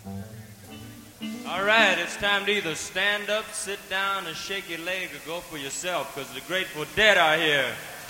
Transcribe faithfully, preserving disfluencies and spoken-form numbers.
All right, it's time to either stand up, sit down, and shake your leg, or go for yourself, because the Grateful Dead are here.